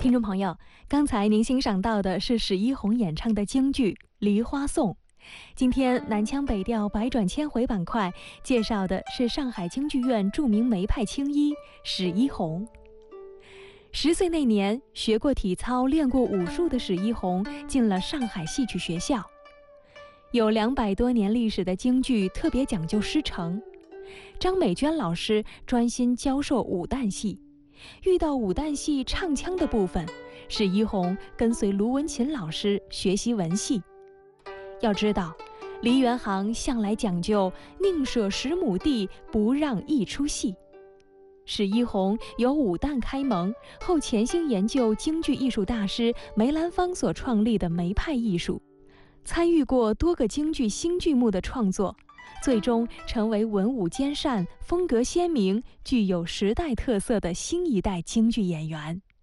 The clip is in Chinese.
听众朋友，刚才您欣赏到的是史一红演唱的京剧《梨花颂》。今天南腔北调百转千回板块介绍的是上海京剧院著名梅派青衣史一红。10岁那年，学过体操、练过武术的史一红进了上海戏曲学校。有200多年历史的京剧特别讲究师承，张美娟老师专心教授武旦戏。遇到武旦戏唱腔的部分，史一红跟随卢文琴老师学习文戏。要知道，梨园行向来讲究宁舍10亩地，不让一出戏。史一红由武旦开蒙，后潜心研究京剧艺术大师梅兰芳所创立的梅派艺术，参与过多个京剧新剧目的创作，最终成为文武兼善、风格鲜明、具有时代特色的新一代京剧演员。